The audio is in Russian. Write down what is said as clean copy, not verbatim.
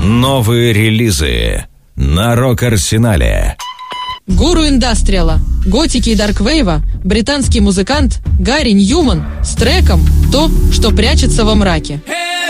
Новые релизы на Рок-Арсенале. Гуру индастриала, готики и дарквейва, британский музыкант Гарри Ньюман с треком «То, что прячется во мраке».